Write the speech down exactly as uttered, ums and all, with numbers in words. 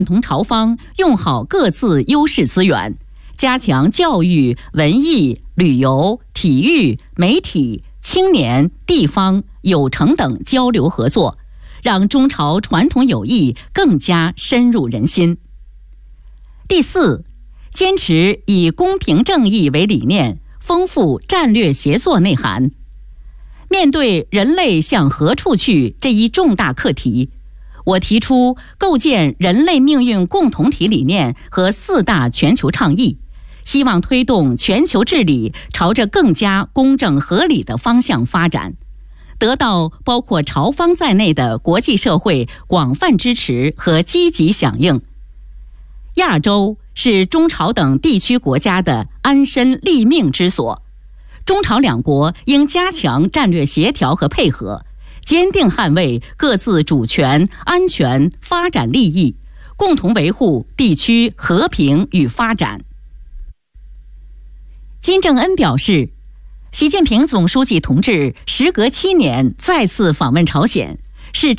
同朝方用好各自优势资源，加强教育、文艺、旅游、体育、媒体、青年、地方、有成等交流合作，让中朝传统友谊更加深入人心。第四，坚持以公平正义为理念，丰富战略协作内涵。面对人类向何处去这一重大课题，我提出构建人类命运共同体理念和四大全球倡议，希望推动全球治理朝着更加公正合理的方向发展，得到包括朝方在内的国际社会广泛支持和积极响应。亚洲是中朝等地区国家的安身立命之所，中朝两国应加强战略协调和配合，坚定捍卫各自主权、安全、发展利益，共同维护地区和平与发展。金正恩表示，习近平总书记同志时隔七年再次访问朝鲜，是